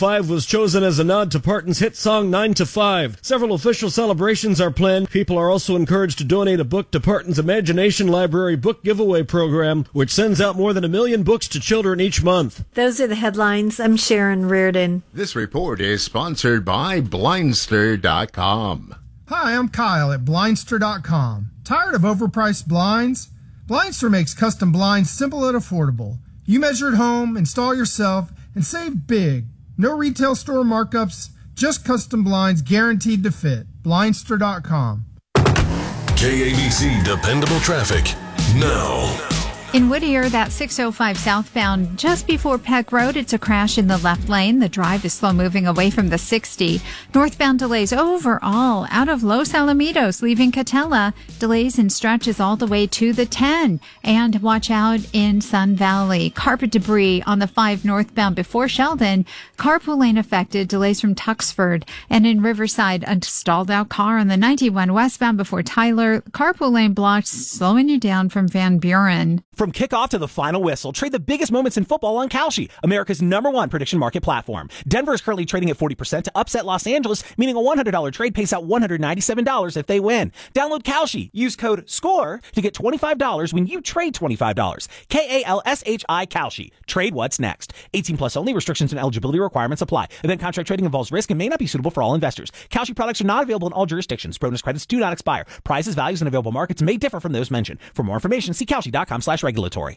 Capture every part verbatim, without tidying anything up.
five was chosen as a nod to Parton's hit song nine to five. Several official celebrations are planned. People are also encouraged to donate a book to Parton's Imagination Library book giveaway program, which sends out more than a million books to children each month. Those are the headlines. I'm Sharon Reardon. This report is sponsored by Blindster dot com. Hi, I'm Kyle at Blindster dot com. Tired of overpriced blinds? Blindster makes custom blinds simple and affordable. You measure at home, install yourself, and save big. No retail store markups, just custom blinds guaranteed to fit. Blindster dot com. K A B C Dependable Traffic now. In Whittier, that six oh five southbound, just before Peck Road, it's a crash in the left lane. The drive is slow moving away from the sixty. Northbound delays overall out of Los Alamitos, leaving Catella. Delays and stretches all the way to the ten. And watch out in Sun Valley. Carpet debris on the five northbound before Sheldon. Carpool lane affected. Delays from Tuxford. And in Riverside, a stalled out car on the ninety-one westbound before Tyler. Carpool lane blocked, slowing you down from Van Buren. From kickoff to the final whistle, trade the biggest moments in football on Kalshi, America's number one prediction market platform. Denver is currently trading at forty percent to upset Los Angeles, meaning a one hundred dollars trade pays out one hundred ninety-seven dollars if they win. Download Kalshi. Use code SCORE to get twenty-five dollars when you trade twenty-five dollars. K A L S H I Kalshi. Trade what's next. eighteen plus only. Restrictions and eligibility requirements apply. Event contract trading involves risk and may not be suitable for all investors. Kalshi products are not available in all jurisdictions. Bonus credits do not expire. Prices, values, and available markets may differ from those mentioned. For more information, see Kalshi dot com slash regulatory.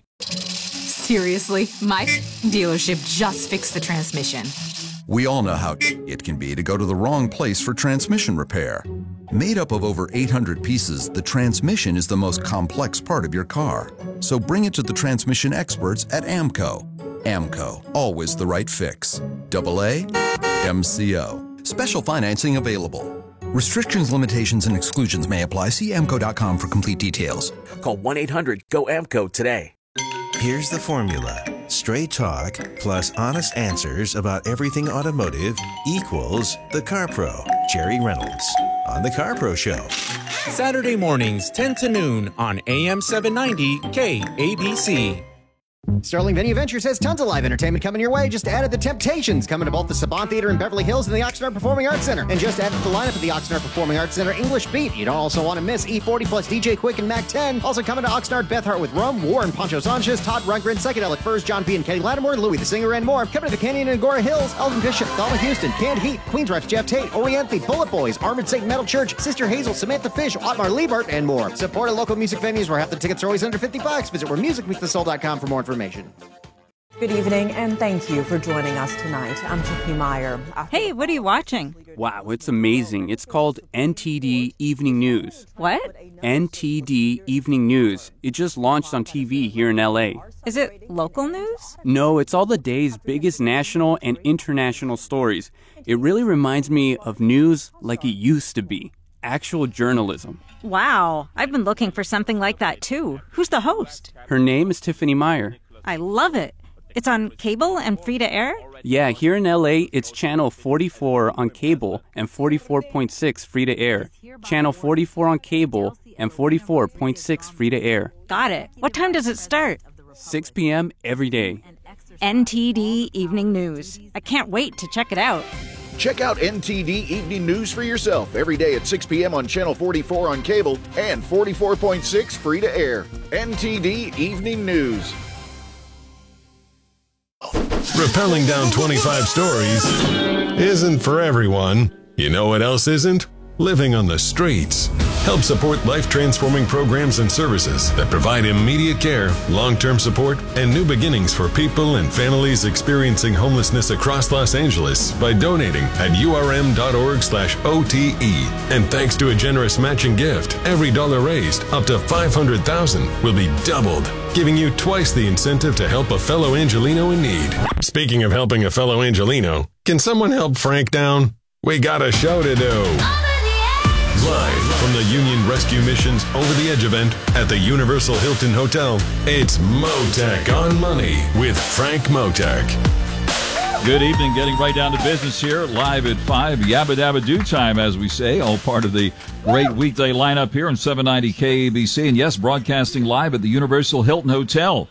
Seriously, my dealership just fixed the transmission. We all know how it can be to go to the wrong place for transmission repair. Made up of over eight hundred pieces, the transmission is the most complex part of your car. So bring it to the transmission experts at AMCO. AMCO, always the right fix. Double A M C O. Special financing available. Restrictions, limitations, and exclusions may apply. See A M C O dot com for complete details. Call one eight hundred G O A M C O today. Here's the formula. Straight talk plus honest answers about everything automotive equals The Car Pro, Jerry Reynolds, on The Car Pro Show. Saturday mornings, ten to noon on A M seven ninety K A B C. Sterling Venue Ventures has tons of live entertainment coming your way. Just added The Temptations coming to both the Saban Theater in Beverly Hills and the Oxnard Performing Arts Center. And just added to the lineup of the Oxnard Performing Arts Center, English Beat. You don't also want to miss E forty plus D J Quick and Mac ten. Also coming to Oxnard, Beth Hart with Rum, Warren, Pancho Sanchez, Todd Rundgren, Psychedelic Furs, John B. and Kenny Lattimore, Louis the Singer, and more. Coming to the Canyon and Agora Hills, Elvin Bishop, Thelma Houston, Canned Heat, Queensrÿche, Jeff Tate, Oriente, Bullet Boys, Armored Saint Metal Church, Sister Hazel, Samantha Fish, Otmar Liebert, and more. Support our local music venues where half the tickets are always under fifty bucks. Visit where music meets the soul dot com for more information. Good evening, and thank you for joining us tonight. I'm Tiffany Meyer. Hey, what are you watching? Wow, it's amazing. It's called N T D Evening News. What? N T D Evening News. It just launched on T V here in L A. Is it local news? No, it's all the day's biggest national and international stories. It really reminds me of news like it used to be. Actual journalism. Wow, I've been looking for something like that too. Who's the host? Her name is Tiffany Meyer. I love it. It's on cable and free to air? Yeah, here in L A, it's channel forty-four on cable and forty-four point six free to air. Channel forty-four on cable and forty-four point six free to air. Got it. What time does it start? six p.m. every day. N T D Evening News. I can't wait to check it out. Check out N T D Evening News for yourself every day at six p.m. on Channel forty-four on cable and forty-four point six free to air. N T D Evening News. Rappelling down twenty-five stories isn't for everyone. You know what else isn't? Living on the streets. Help support life-transforming programs and services that provide immediate care, long-term support, and new beginnings for people and families experiencing homelessness across Los Angeles by donating at urm.org slash OTE. And thanks to a generous matching gift, every dollar raised, up to five hundred thousand dollars, will be doubled, giving you twice the incentive to help a fellow Angelino in need. Speaking of helping a fellow Angelino, can someone help Frank down? We got a show to do. Live from the Union Rescue Mission's Over the Edge event at the Universal Hilton Hotel, it's Motec on Money with Frank Motec. Good evening, getting right down to business here, live at five, yabba dabba do time, as we say, all part of the great weekday lineup here on seven ninety K A B C, and yes, broadcasting live at the Universal Hilton Hotel.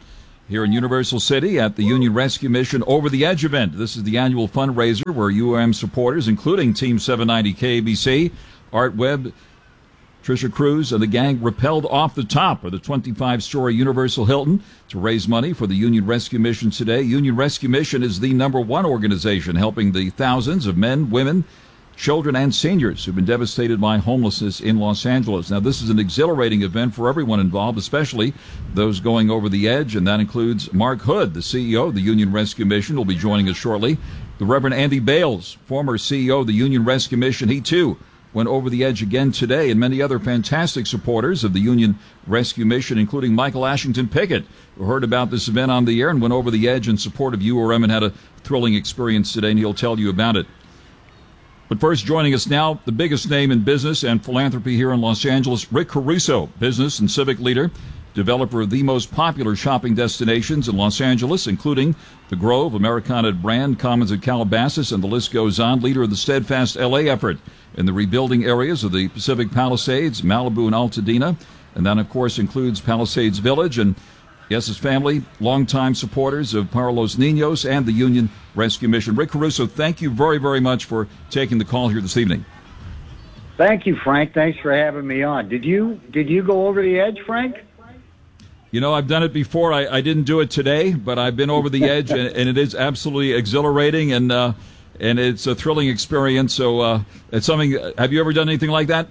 here in Universal City at the Union Rescue Mission Over the Edge event. This is the annual fundraiser where U R M supporters, including Team seven ninety K A B C, Art Webb, Trisha Cruz, and the gang rappelled off the top of the twenty-five story Universal Hilton to raise money for the Union Rescue Mission today. Union Rescue Mission is the number one organization helping the thousands of men, women, children, and seniors who've been devastated by homelessness in Los Angeles. Now, this is an exhilarating event for everyone involved, especially those going over the edge, and that includes Mark Hood, the C E O of the Union Rescue Mission, will be joining us shortly. The Reverend Andy Bales, former C E O of the Union Rescue Mission, he too went over the edge again today, and many other fantastic supporters of the Union Rescue Mission, including Michael Ashington Pickett, who heard about this event on the air and went over the edge in support of U R M and had a thrilling experience today, and he'll tell you about it. But first, joining us now, the biggest name in business and philanthropy here in Los Angeles, Rick Caruso, business and civic leader, developer of the most popular shopping destinations in Los Angeles, including the Grove, Americana at Brand, Commons at Calabasas, and the list goes on, leader of the Steadfast L A effort in the rebuilding areas of the Pacific Palisades, Malibu, and Altadena. And that, of course, includes Palisades Village. And yes, his family, longtime supporters of Para Los Niños and the Union Rescue Mission. Rick Caruso, thank you very, very much for taking the call here this evening. Thank you, Frank. Thanks for having me on. Did you did you go over the edge, Frank? You know, I've done it before. I, I didn't do it today, but I've been over the edge, and, and it is absolutely exhilarating, and uh, and it's a thrilling experience. So uh, it's something. Have you ever done anything like that?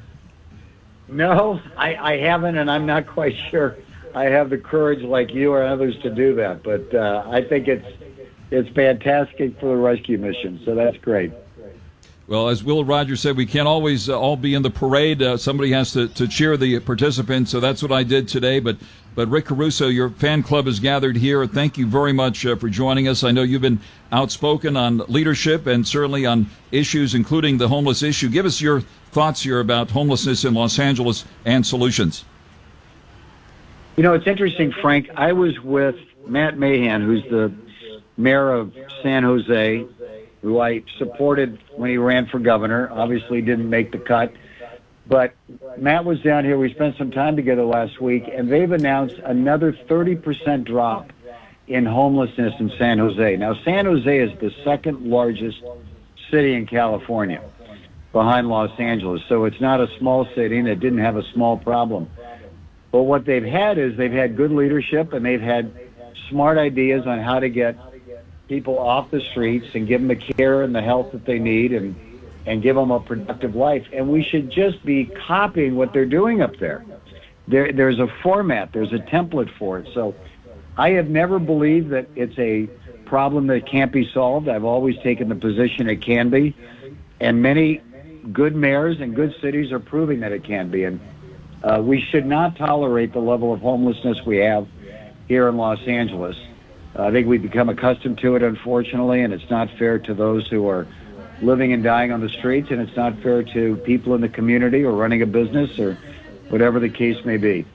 No, I, I haven't, and I'm not quite sure I have the courage like you or others to do that. But uh, I think it's it's fantastic for the rescue mission. So that's great. Well, as Will Rogers said, we can't always uh, all be in the parade. Uh, somebody has to, to cheer the participants, so that's what I did today. But but Rick Caruso, your fan club is gathered here. Thank you very much uh, for joining us. I know you've been outspoken on leadership and certainly on issues, including the homeless issue. Give us your thoughts here about homelessness in Los Angeles and solutions. You know, it's interesting, Frank. I was with Matt Mahan, who's the mayor of San Jose, who I supported when he ran for governor. Obviously didn't make the cut. But Matt was down here. We spent some time together last week, and they've announced another thirty percent drop in homelessness in San Jose. Now, San Jose is the second largest city in California behind Los Angeles. So it's not a small city, and it didn't have a small problem. But what they've had is they've had good leadership, and they've had smart ideas on how to get people off the streets and give them the care and the help that they need, and and give them a productive life. And we should just be copying what they're doing up there. There there's a format, there's a template for it. So I have never believed that it's a problem that can't be solved. I've always taken the position it can be. And many good mayors and good cities are proving that it can be. And uh, we should not tolerate the level of homelessness we have here in Los Angeles. I think we've become accustomed to it, unfortunately, and it's not fair to those who are living and dying on the streets, and it's not fair to people in the community or running a business or whatever the case may be.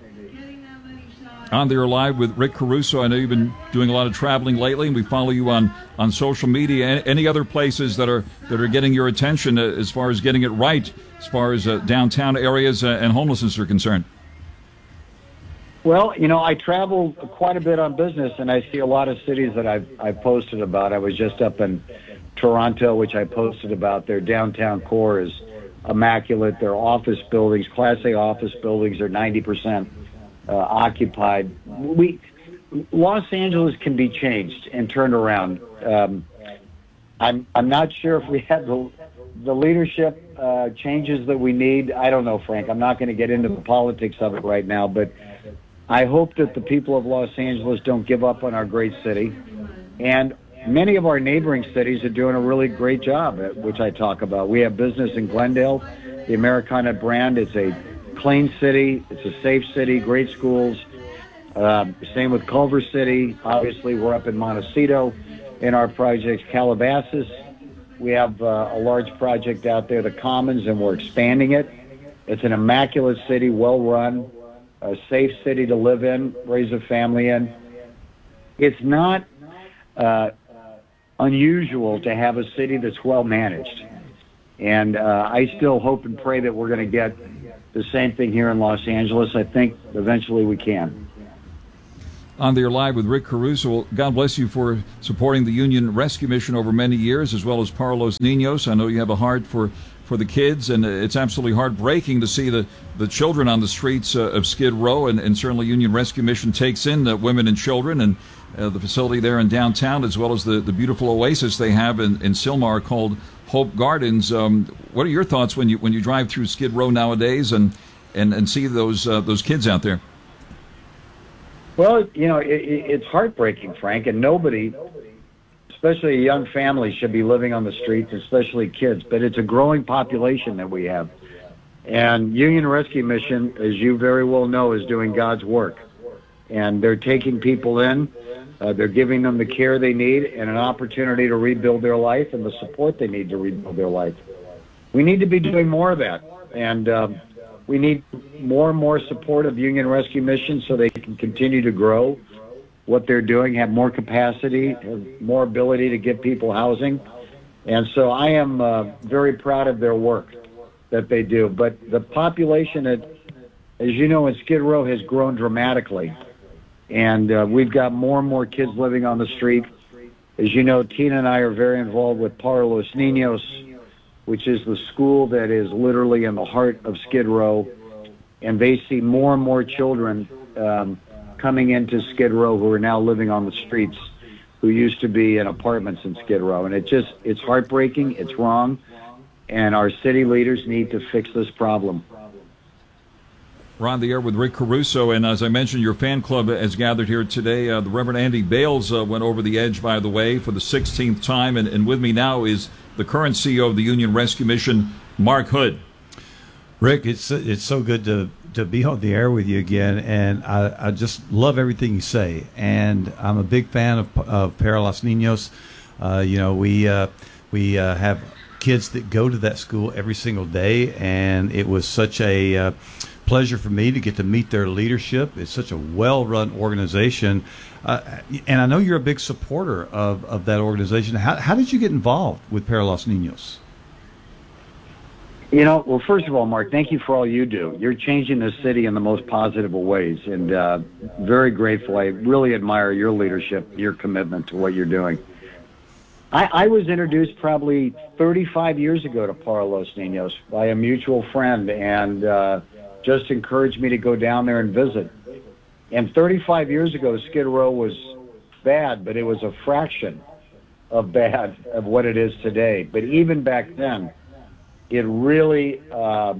On there live with Rick Caruso. I know you've been doing a lot of traveling lately, and we follow you on, on social media. Any other places that are that are getting your attention as far as getting it right, as far as uh, downtown areas uh, and homelessness are concerned? Well, you know, I travel quite a bit on business, and I see a lot of cities that I've, I've posted about. I was just up in Toronto, which I posted about. Their downtown core is immaculate. Their office buildings, Class A office buildings, are ninety percent uh, occupied. We, Los Angeles can be changed and turned around. Um, I'm I'm not sure if we have the the leadership uh, changes that we need. I don't know, Frank. I'm not going to get into the politics of it right now, but I hope that the people of Los Angeles don't give up on our great city. And many of our neighboring cities are doing a really great job, which I talk about. We have business in Glendale, the Americana brand. It's a clean city. It's a safe city, great schools. Um, same with Culver City. Obviously, we're up in Montecito in our project. Calabasas, we have uh, a large project out there, the Commons, and we're expanding it. It's an immaculate city, well-run, a safe city to live in, raise a family in. It's not uh, unusual to have a city that's well managed. And uh, I still hope and pray that we're going to get the same thing here in Los Angeles. I think eventually we can. on there live with Rick Caruso. Well, God bless you for supporting the Union Rescue Mission over many years, as well as Para Los Niños. I know you have a heart for, for the kids, and it's absolutely heartbreaking to see the, the children on the streets uh, of Skid Row, and, and certainly Union Rescue Mission takes in uh, women and children, and uh, the facility there in downtown, as well as the, the beautiful oasis they have in, in Sylmar called Hope Gardens. Um, what are your thoughts when you when you drive through Skid Row nowadays and and, and see those uh, those kids out there? Well, you know, it, it's heartbreaking, Frank, and nobody, especially a young family, should be living on the streets, especially kids. But it's a growing population that we have. And Union Rescue Mission, as you very well know, is doing God's work. And they're taking people in. Uh, they're giving them the care they need and an opportunity to rebuild their life and the support they need to rebuild their life. We need to be doing more of that. And um, we need more and more support of Union Rescue Mission so they can continue to grow what they're doing, have more capacity, have more ability to give people housing. And so I am uh, very proud of their work that they do. But the population, at, as you know, in Skid Row has grown dramatically. And uh, we've got more and more kids living on the street. As you know, Tina and I are very involved with Para Los Niños, which is the school that is literally in the heart of Skid Row. And they see more and more children um, coming into Skid Row who are now living on the streets, who used to be in apartments in Skid Row. And it just, it's heartbreaking, it's wrong, and our city leaders need to fix this problem. We're on the air with Rick Caruso, and as I mentioned, your fan club has gathered here today. Uh, the Reverend Andy Bales uh, went over the edge, by the way, for the sixteenth time, and, and with me now is the current C E O of the Union Rescue Mission, Mark Hood. Rick, it's it's so good to, to be on the air with you again, and I, I just love everything you say, and I'm a big fan of, of Para Los Niños. Uh, you know, we, uh, we uh, have kids that go to that school every single day, and it was such a uh, pleasure for me to get to meet their leadership. It's such a well-run organization, uh, and I know you're a big supporter of, of that organization. How, how did you get involved with Para Los Niños? You know, well, first of all, Mark, thank you for all you do. You're changing the city in the most positive of ways, and uh, very grateful. I really admire your leadership, your commitment to what you're doing. I, I was introduced probably thirty-five years ago to Para Los Niños by a mutual friend, and uh, just encouraged me to go down there and visit. And thirty-five years ago, Skid Row was bad, but it was a fraction of bad of what it is today. But even back then, it really uh,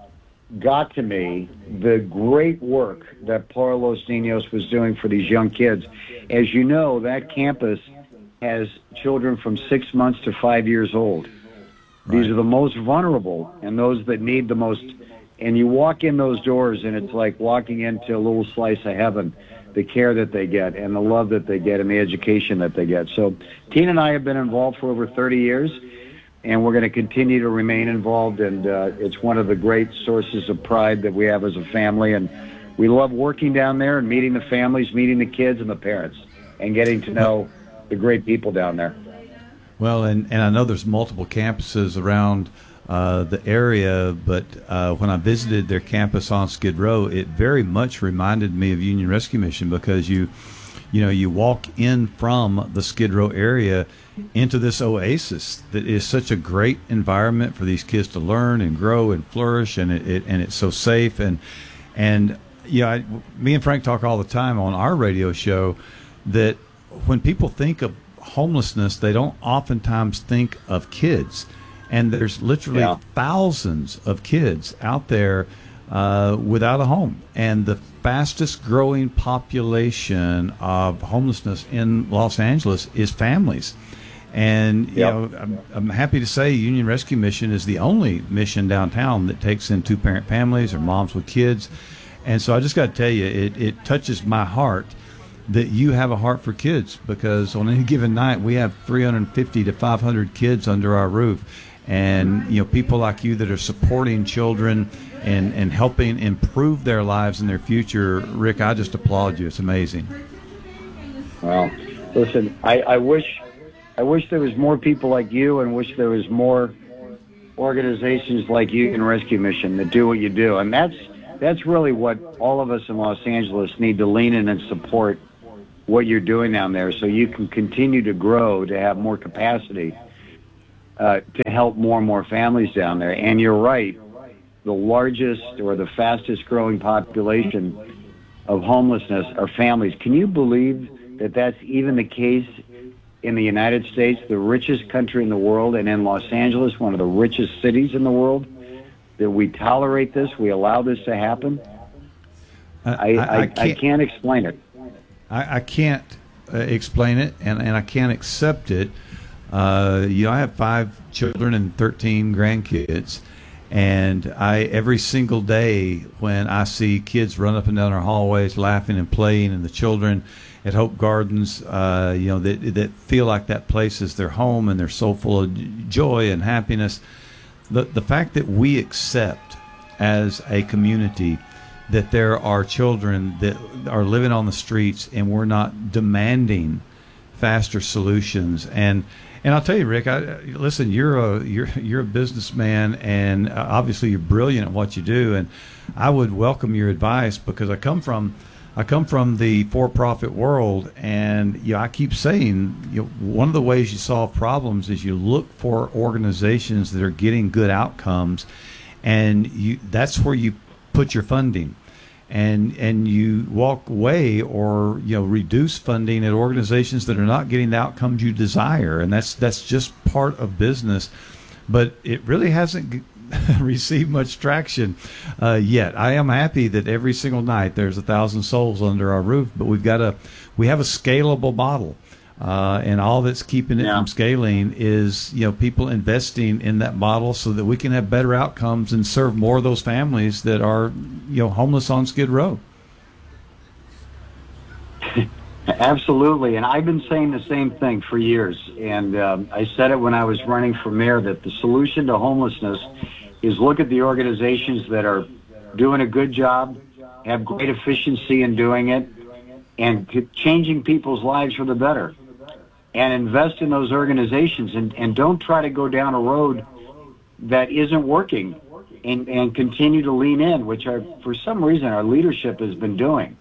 got to me the great work that Para Los Niños was doing for these young kids. As you know, that campus has children from six months to five years old. Right. These are the most vulnerable and those that need the most. And you walk in those doors, and it's like walking into a little slice of heaven, the care that they get and the love that they get and the education that they get. So Tina and I have been involved for over thirty years, and we're going to continue to remain involved. And uh, it's one of the great sources of pride that we have as a family. And we love working down there and meeting the families, meeting the kids and the parents, and getting to know the great people down there. Well, and, and I know there's multiple campuses around uh, the area, but uh, when I visited their campus on Skid Row, it very much reminded me of Union Rescue Mission, because you, you know, you walk in from the Skid Row area into this oasis that is such a great environment for these kids to learn and grow and flourish, and it, it and it's so safe. And and you know, I, me and Frank talk all the time on our radio show that when people think of homelessness, they don't oftentimes think of kids. And there's literally yeah. thousands of kids out there uh, without a home. And the fastest growing population of homelessness in Los Angeles is families. And, you yep. know, I'm, I'm happy to say Union Rescue Mission is the only mission downtown that takes in two-parent families or moms with kids. And so I just got to tell you, it, it touches my heart that you have a heart for kids, because on any given night we have three hundred fifty to five hundred kids under our roof. And, you know, people like you that are supporting children and, and helping improve their lives and their future, Rick, I just applaud you. It's amazing. Well, listen, I, I wish I wish there was more people like you, and wish there was more organizations like Union Rescue Mission that do what you do. And that's that's really what all of us in Los Angeles need to lean in and support, what you're doing down there so you can continue to grow, to have more capacity, uh, to help more and more families down there. And you're right, the largest or the fastest growing population of homelessness are families. Can you believe that that's even the case in the United States, the richest country in the world, and in Los Angeles, one of the richest cities in the world, that we tolerate this, we allow this to happen? I, I, I, I, can't, I can't explain it. I, I can't uh, explain it, and, and I can't accept it. Uh, you know, I have five children and thirteen grandkids, and I every single day when I see kids run up and down our hallways laughing and playing, and the children at Hope Gardens, uh, you know, that that feel like that place is their home and they're so full of joy and happiness. The the fact that we accept as a community that there are children that are living on the streets and we're not demanding faster solutions. And and I'll tell you, Rick, I, listen, you're a you're you're a businessman, and obviously you're brilliant at what you do, and I would welcome your advice because I come from I come from the for-profit world, and you know, I keep saying, you know, one of the ways you solve problems is you look for organizations that are getting good outcomes, and you that's where you put your funding, and and you walk away or you know reduce funding at organizations that are not getting the outcomes you desire, and that's that's just part of business, but it really hasn't received much traction uh, yet. I am happy that every single night there's a thousand souls under our roof, but we've got a we have a scalable model. Uh, and all that's keeping it yeah. from scaling is, you know, people investing in that model so that we can have better outcomes and serve more of those families that are, you know, homeless on Skid Row. Absolutely. And I've been saying the same thing for years. And um, I said it when I was running for mayor, that the solution to homelessness is look at the organizations that are doing a good job, have great efficiency in doing it, and changing people's lives for the better. And invest in those organizations, and, and don't try to go down a road that isn't working, and, and continue to lean in, which are, for some reason, our leadership has been doing.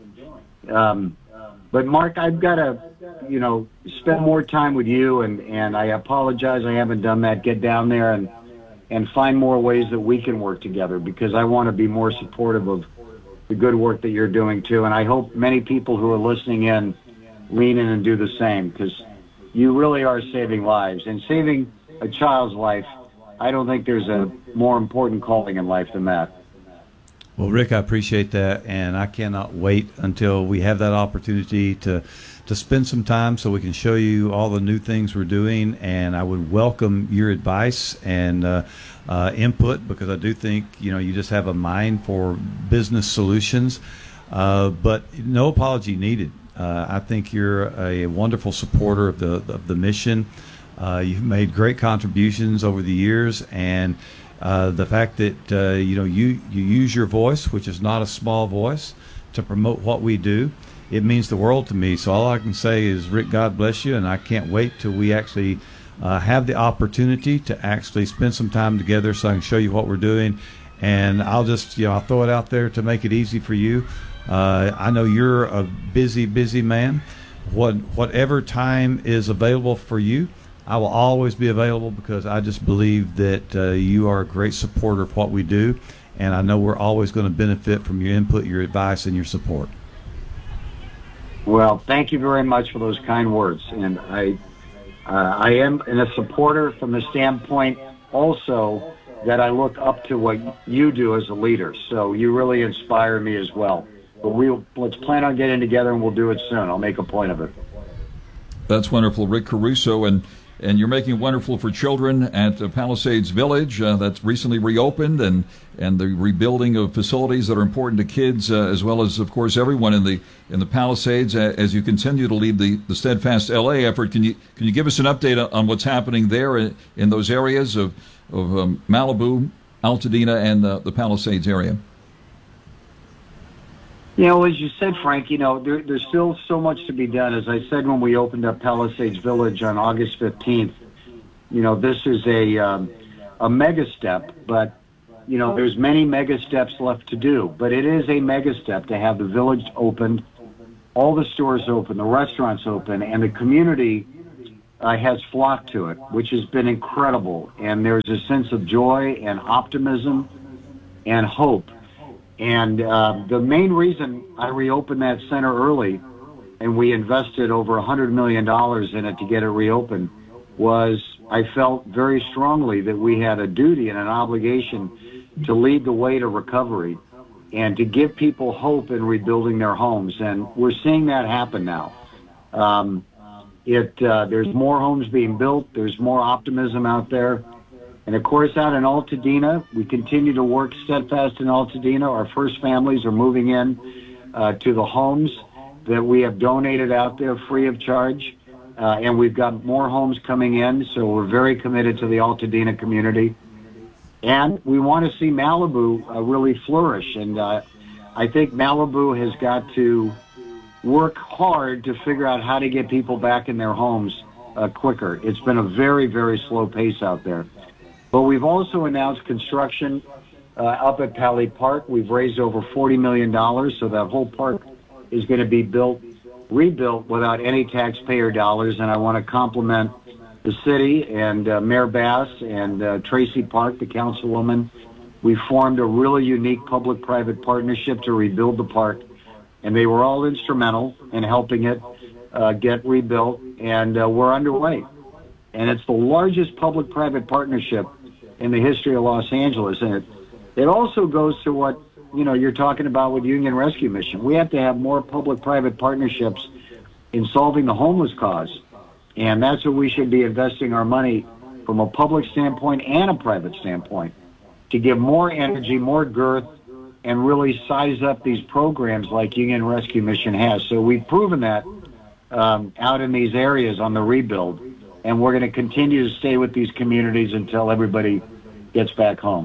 Um, but Mark, I've got to, you know, spend more time with you, and, and I apologize I haven't done that. Get down there and, and find more ways that we can work together, because I want to be more supportive of the good work that you're doing too. And I hope many people who are listening in lean in and do the same, because you really are saving lives, and saving a child's life. I don't think there's a more important calling in life than that. Well, Rick, I appreciate that, and I cannot wait until we have that opportunity to to spend some time so we can show you all the new things we're doing. And I would welcome your advice and uh, uh, input, because I do think, you know, you just have a mind for business solutions. Uh, but no apology needed. Uh, I think you're a wonderful supporter of the of the mission. Uh, you've made great contributions over the years, and uh, the fact that uh, you know you you use your voice, which is not a small voice, to promote what we do, it means the world to me. So all I can say is, Rick, God bless you, and I can't wait till we actually uh, have the opportunity to actually spend some time together, so I can show you what we're doing. And I'll just you know I'll throw it out there to make it easy for you. Uh, I know you're a busy, busy man. What, whatever time is available for you, I will always be available, because I just believe that uh, you are a great supporter of what we do, and I know we're always going to benefit from your input, your advice, and your support. Well, thank you very much for those kind words. And I, uh, I am a supporter from the standpoint also that I look up to what you do as a leader. So you really inspire me as well. But we'll, let's plan on getting together, and we'll do it soon. I'll make a point of it. That's wonderful, Rick Caruso. And, and you're making wonderful for children at uh, Palisades Village. Uh, that's recently reopened, and, and the rebuilding of facilities that are important to kids, uh, as well as, of course, everyone in the in the Palisades. Uh, as you continue to lead the, the Steadfast L A effort, can you can you give us an update on what's happening there in, in those areas of, of um, Malibu, Altadena, and uh, the Palisades area? You know, as you said, Frank, you know, there, there's still so much to be done. As I said when we opened up Palisades Village on August fifteenth, you know, this is a um, a mega step, but, you know, there's many mega steps left to do. But it is a mega step to have the village opened all the stores open, the restaurants open, and the community uh, has flocked to it, which has been incredible. And there's a sense of joy and optimism and hope. And uh, the main reason I reopened that center early, and we invested over one hundred million dollars in it to get it reopened, was I felt very strongly that we had a duty and an obligation to lead the way to recovery and to give people hope in rebuilding their homes. And we're seeing that happen now. Um, it uh, there's more homes being built. There's more optimism out there. And, of course, out in Altadena, we continue to work steadfast in Altadena. Our first families are moving in uh, to the homes that we have donated out there free of charge. Uh, and we've got more homes coming in, so we're very committed to the Altadena community. And we want to see Malibu uh, really flourish. And uh, I think Malibu has got to work hard to figure out how to get people back in their homes uh, quicker. It's been a very, very slow pace out there. But we've also announced construction uh, up at Pally Park. We've raised over forty million dollars, so that whole park is going to be built, rebuilt without any taxpayer dollars. And I want to compliment the city and uh, Mayor Bass and uh, Tracy Park, the councilwoman. We formed a really unique public-private partnership to rebuild the park, and they were all instrumental in helping it uh, get rebuilt, and uh, we're underway. And it's the largest public-private partnership in the history of Los Angeles, and it, it also goes to what, you know, you're talking about with Union Rescue Mission. We have to have more public-private partnerships in solving the homeless cause. And that's where we should be investing our money from a public standpoint and a private standpoint to give more energy, more girth, and really size up these programs like Union Rescue Mission has. So we've proven that um, out in these areas on the rebuild, and we're going to continue to stay with these communities until everybody gets back home.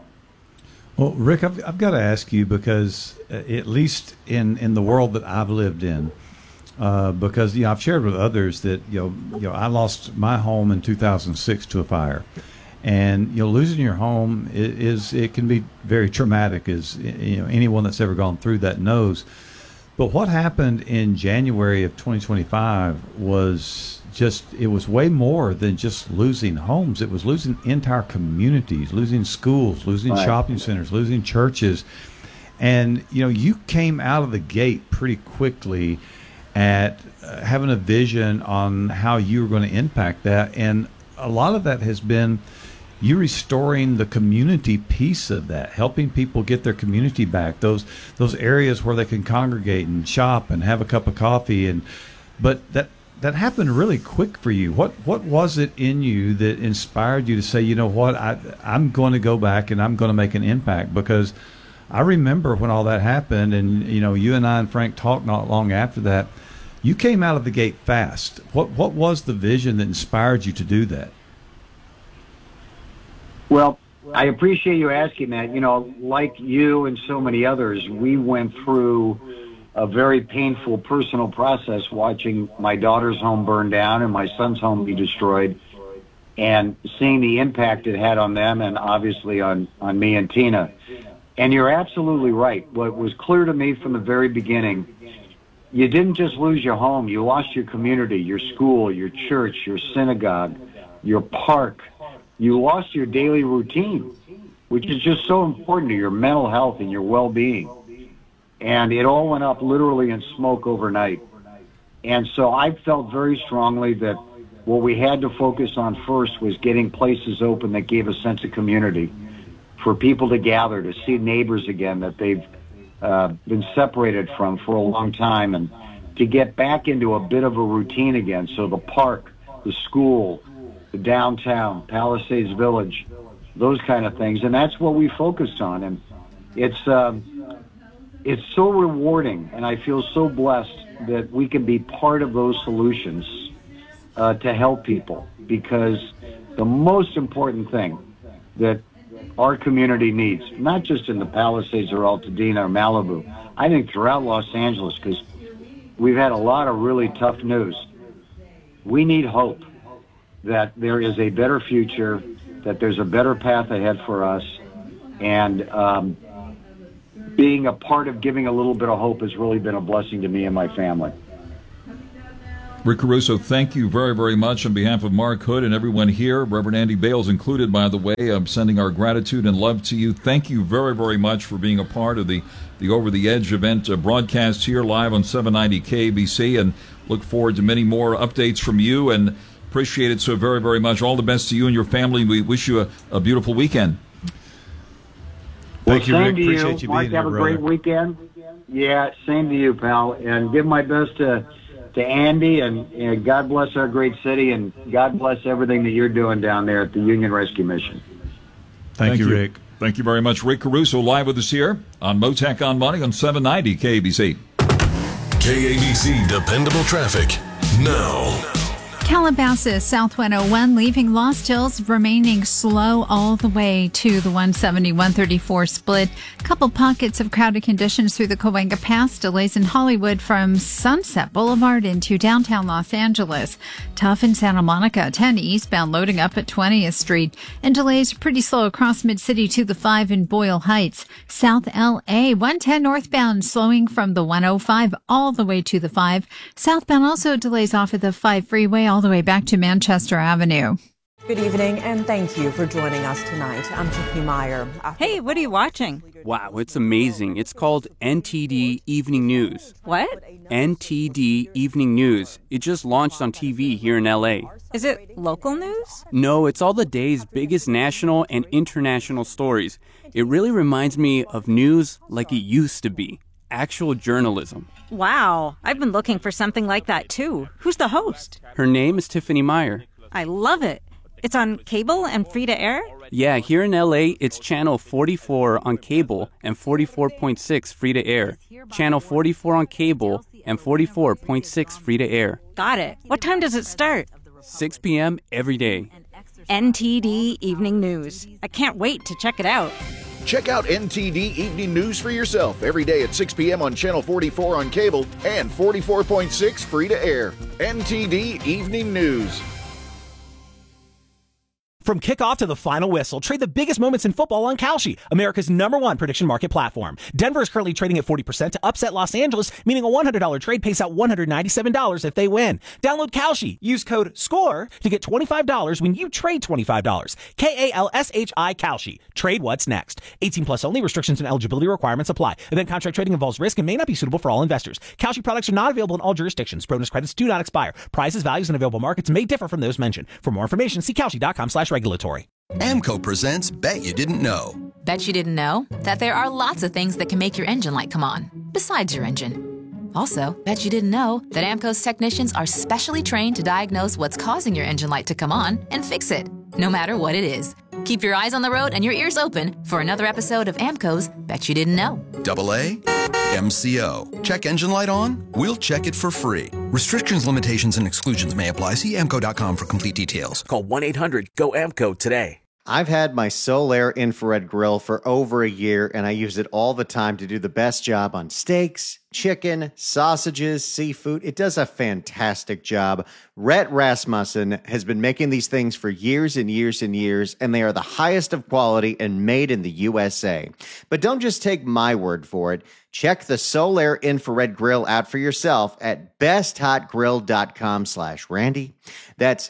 Well, Rick, I've, I've got to ask you because uh, at least in, in the world that I've lived in, Uh, because you know I've shared with others that you know you know I lost my home in two thousand six to a fire, and you know losing your home is, is it can be very traumatic, as you know anyone that's ever gone through that knows. But what happened in January of twenty twenty-five was just it was way more than just losing homes. It was losing entire communities, losing schools, losing right. shopping centers, losing churches, and you know you came out of the gate pretty quickly at uh, having a vision on how you were going to impact that. And a lot of that has been you restoring the community piece of that, helping people get their community back, those those areas where they can congregate and shop and have a cup of coffee. And but that that happened really quick for you. What what was it in you that inspired you to say, you know what, I, I'm going to go back and I'm going to make an impact? Because I remember when all that happened, and you know, you and I and Frank talked not long after that. You came out of the gate fast. What what was the vision that inspired you to do that? Well, I appreciate you asking that. You know, like you and so many others, we went through a very painful personal process watching my daughter's home burn down and my son's home be destroyed, and seeing the impact it had on them and obviously on, on me and Tina. And you're absolutely right. What was clear to me from the very beginning, you didn't just lose your home, you lost your community, your school, your church, your synagogue, your park. You lost your daily routine, which is just so important to your mental health and your well-being. And it all went up literally in smoke overnight. And so I felt very strongly that what we had to focus on first was getting places open that gave a sense of community, for people to gather, to see neighbors again that they've Uh, been separated from for a long time, and to get back into a bit of a routine again. So the park, the school, the downtown, Palisades Village, those kind of things. And that's what we focused on. And it's, um, it's so rewarding, and I feel so blessed that we can be part of those solutions uh, to help people, because the most important thing that our community needs, not just in the Palisades or Altadena or Malibu, I think throughout Los Angeles, because we've had a lot of really tough news. We need hope that there is a better future, that there's a better path ahead for us. And um, being a part of giving a little bit of hope has really been a blessing to me and my family. Rick Caruso, thank you very, very much on behalf of Mark Hood and everyone here. Reverend Andy Bales included, by the way. I'm sending our gratitude and love to you. Thank you very, very much for being a part of the, the Over the Edge event uh, broadcast here live on seven ninety K A B C, and look forward to many more updates from you, and appreciate it so very, very much. All the best to you and your family. We wish you a, a beautiful weekend. Thank well, you, Rick. Appreciate you. you being Mike, here, have a brother. great weekend. Yeah, same to you, pal. And give my best to to Andy, and, and God bless our great city, and God bless everything that you're doing down there at the Union Rescue Mission. Thank, Thank you, Rick. Thank you very much. Rick Caruso live with us here on Motac on Money on seven ninety K A B C. K A B C Dependable Traffic now. Calabasas, South one oh one, leaving Lost Hills, remaining slow all the way to the one seventy, one thirty-four split. Couple pockets of crowded conditions through the Cahuenga Pass. Delays in Hollywood from Sunset Boulevard into downtown Los Angeles. Tough in Santa Monica, ten eastbound, loading up at twentieth Street. And delays pretty slow across Mid-City to the five in Boyle Heights. South L A, one ten northbound, slowing from the one oh five all the way to the five. Southbound also delays off of the five freeway all the way back to Manchester Avenue. Good evening, and thank you for joining us tonight. I'm Chippy Meyer. Hey, what are you watching? Wow, it's amazing. It's called N T D Evening News. What? N T D Evening News. It just launched on T V here in L A. Is it local news? No, it's all the day's biggest national and international stories. It really reminds me of news like it used to be. Actual journalism. Wow, I've been looking for something like that too. Who's the host? Her name is Tiffany Meyer. I love it. It's on cable and free to air? Yeah, here in L A, it's channel forty-four on cable and forty-four point six free to air. Channel forty-four on cable and forty-four point six free to air. Got it. What time does it start? six p.m. every day. N T D Evening News. I can't wait to check it out. Check out N T D Evening News for yourself every day at six p.m. on Channel forty-four on cable and forty-four point six free to air. N T D Evening News. From kickoff to the final whistle, trade the biggest moments in football on Kalshi, America's number one prediction market platform. Denver is currently trading at forty percent to upset Los Angeles, meaning a one hundred dollars trade pays out one hundred ninety-seven dollars if they win. Download Kalshi. Use code SCORE to get twenty-five dollars when you trade twenty-five dollars. K A L S H I Kalshi. Trade what's next. eighteen plus only. Restrictions and eligibility requirements apply. Event contract trading involves risk and may not be suitable for all investors. Kalshi products are not available in all jurisdictions. Bonus credits do not expire. Prices, values, and available markets may differ from those mentioned. For more information, see Kalshi.com slash regulatory. AMCO presents Bet You Didn't Know. Bet you didn't know that there are lots of things that can make your engine light come on, besides your engine. Also, bet you didn't know that AMCO's technicians are specially trained to diagnose what's causing your engine light to come on and fix it, no matter what it is. Keep your eyes on the road and your ears open for another episode of AMCO's Bet You Didn't Know. Double A, M C O. Check engine light on? We'll check it for free. Restrictions, limitations, and exclusions may apply. See amco dot com for complete details. Call one eight hundred go AMCO today. I've had my Solaire infrared grill for over a year, and I use it all the time to do the best job on steaks, chicken, sausages, seafood. It does a fantastic job. Rhett Rasmussen has been making these things for years and years and years, and they are the highest of quality and made in the U S A. But don't just take my word for it. Check the Solaire infrared grill out for yourself at besthotgrill.com slash Randy. That's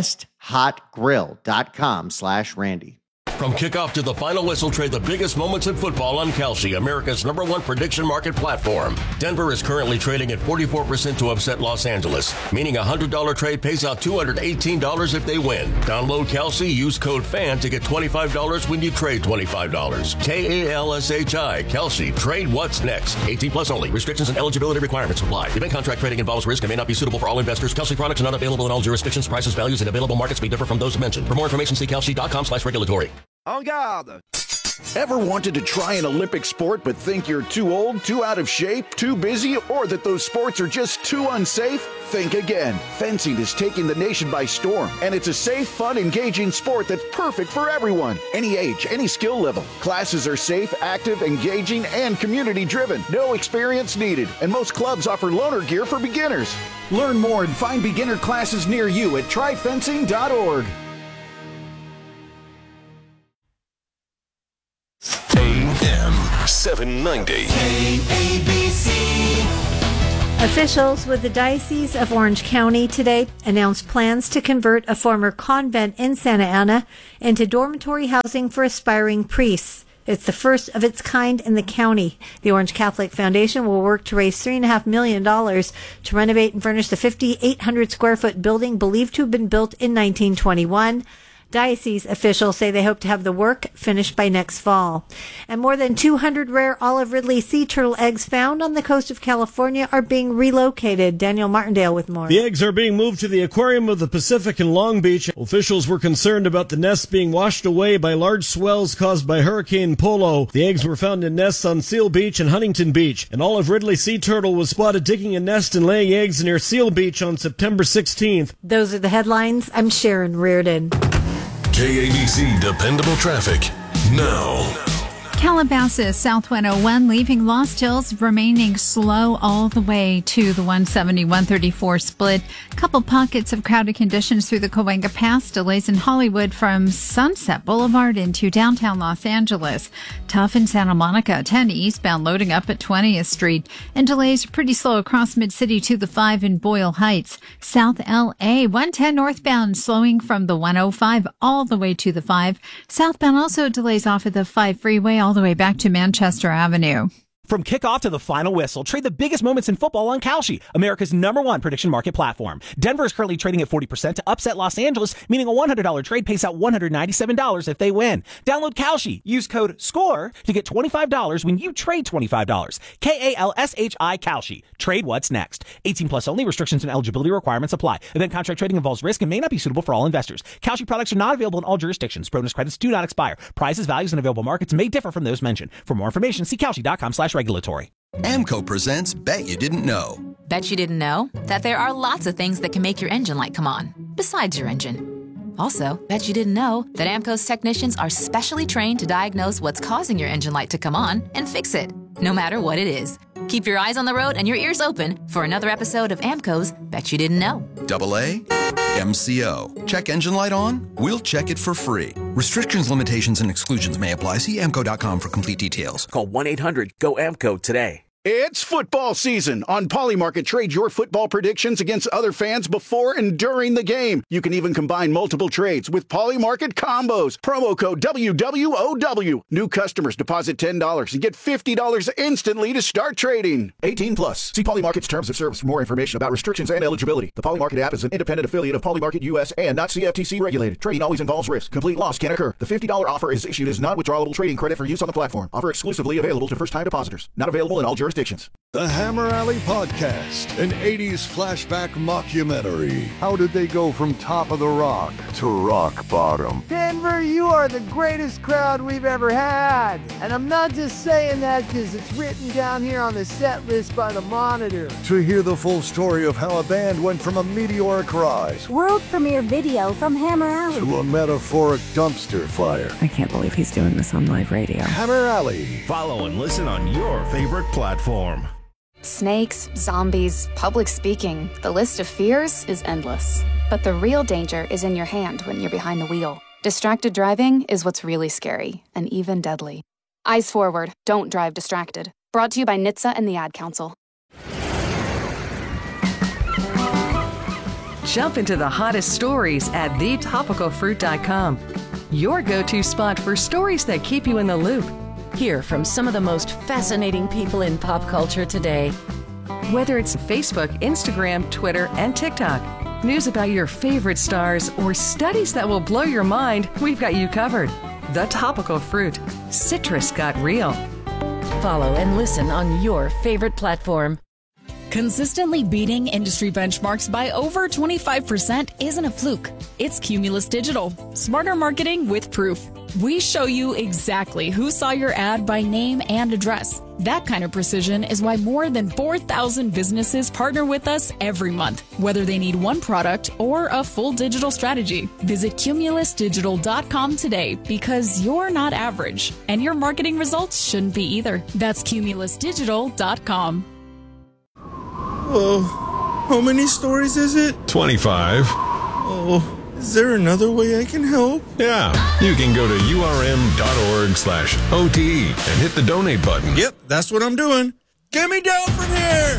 besthotgrill.com slash Randy. From kickoff to the final whistle, trade the biggest moments in football on Kalshi, America's number one prediction market platform. Denver is currently trading at forty-four percent to upset Los Angeles, meaning a one hundred dollars trade pays out two hundred eighteen dollars if they win. Download Kalshi, use code FAN to get twenty-five dollars when you trade twenty-five dollars. K A L S H I, Kalshi. Trade what's next. eighteen plus only. Restrictions and eligibility requirements apply. Event contract trading involves risk and may not be suitable for all investors. Kalshi products are not available in all jurisdictions. Prices, values, and available markets may differ from those mentioned. For more information, see Kalshi.com slash regulatory. En garde! Ever wanted to try an Olympic sport but think you're too old, too out of shape, too busy, or that those sports are just too unsafe? Think again. Fencing is taking the nation by storm, and it's a safe, fun, engaging sport that's perfect for everyone. Any age, any skill level. Classes are safe, active, engaging, and community-driven. No experience needed, and most clubs offer loaner gear for beginners. Learn more and find beginner classes near you at try fencing dot org. A M seven ninety. K A B C. Officials with the Diocese of Orange County today announced plans to convert a former convent in Santa Ana into dormitory housing for aspiring priests. It's the first of its kind in the county. The Orange Catholic Foundation will work to raise three point five million dollars to renovate and furnish the fifty-eight hundred square foot building believed to have been built in nineteen twenty-one. Diocese officials say they hope to have the work finished by next fall. And more than two hundred rare olive Ridley sea turtle eggs found on the coast of California are being relocated. Daniel Martindale with more. The eggs are being moved to the Aquarium of the Pacific in Long Beach. Officials were concerned about the nests being washed away by large swells caused by Hurricane Polo. The eggs were found in nests on Seal Beach and Huntington Beach. An olive Ridley sea turtle was spotted digging a nest and laying eggs near Seal Beach on September sixteenth. Those are the headlines. I'm Sharon Reardon. K A B C Dependable Traffic now. Calabasas, South one oh one, leaving Lost Hills, remaining slow all the way to the one seventy, one thirty-four split. Couple pockets of crowded conditions through the Cahuenga Pass. Delays in Hollywood from Sunset Boulevard into downtown Los Angeles. Tough in Santa Monica, ten eastbound, loading up at twentieth Street. And delays pretty slow across Mid-City to the five in Boyle Heights. South L A, one ten northbound, slowing from the one oh five all the way to the five. Southbound also delays off of the five freeway all the way back to Manchester Avenue. From kickoff to the final whistle, trade the biggest moments in football on Kalshi, America's number one prediction market platform. Denver is currently trading at forty percent to upset Los Angeles, meaning a one hundred dollars trade pays out one hundred ninety-seven dollars if they win. Download Kalshi. Use code SCORE to get twenty-five dollars when you trade twenty-five dollars. K A L S H I Kalshi. Trade what's next. eighteen plus only. Restrictions and eligibility requirements apply. Event contract trading involves risk and may not be suitable for all investors. Kalshi products are not available in all jurisdictions. Bonus credits do not expire. Prices, values, and available markets may differ from those mentioned. For more information, see Kalshi.com slash regulatory. AMCO presents Bet You Didn't Know. Bet you didn't know that there are lots of things that can make your engine light come on, besides your engine. Also, bet you didn't know that AMCO's technicians are specially trained to diagnose what's causing your engine light to come on and fix it, no matter what it is. Keep your eyes on the road and your ears open for another episode of AMCO's Bet You Didn't Know. Double A, M C O. Check engine light on? We'll check it for free. Restrictions, limitations, and exclusions may apply. See A M C O dot com for complete details. Call one eight hundred G O A M C O today. It's football season. On Polymarket, trade your football predictions against other fans before and during the game. You can even combine multiple trades with Polymarket combos. Promo code W W O W. New customers deposit ten dollars and get fifty dollars instantly to start trading. eighteen plus. See Polymarket's terms of service for more information about restrictions and eligibility. The Polymarket app is an independent affiliate of Polymarket U S and not C F T C regulated. Trading always involves risk. Complete loss can occur. The fifty dollars offer is issued as non-withdrawable trading credit for use on the platform. Offer exclusively available to first-time depositors. Not available in all jurisdictions. The Hammer Alley Podcast, an eighties flashback mockumentary. How did they go from top of the rock to rock bottom? Denver, you are the greatest crowd we've ever had. And I'm not just saying that because it's written down here on the set list by the Monitor. To hear the full story of how a band went from a meteoric rise, world premiere video from Hammer Alley, to a metaphoric dumpster fire. I can't believe he's doing this on live radio. Hammer Alley. Follow and listen on your favorite platform. Snakes, zombies, public speaking. The list of fears is endless. But the real danger is in your hand when you're behind the wheel. Distracted driving is what's really scary and even deadly. Eyes forward. Don't drive distracted. Brought to you by N H T S A and the Ad Council. Jump into the hottest stories at the topical fruit dot com. Your go-to spot for stories that keep you in the loop. Hear from some of the most fascinating people in pop culture today. Whether it's Facebook, Instagram, Twitter, and TikTok, news about your favorite stars, or studies that will blow your mind, we've got you covered. The Topical Fruit. Citrus got real. Follow and listen on your favorite platform. Consistently beating industry benchmarks by over twenty-five percent isn't a fluke. It's Cumulus Digital. Smarter marketing with proof. We show you exactly who saw your ad by name and address. That kind of precision is why more than four thousand businesses partner with us every month, whether they need one product or a full digital strategy. Visit cumulus digital dot com today because you're not average, and your marketing results shouldn't be either. That's cumulus digital dot com. Oh, how many stories is it? twenty-five. Oh, Is there another way I can help? Yeah, you can go to urm.org slash OTE and hit the donate button. Yep, that's what I'm doing. Get me down from here!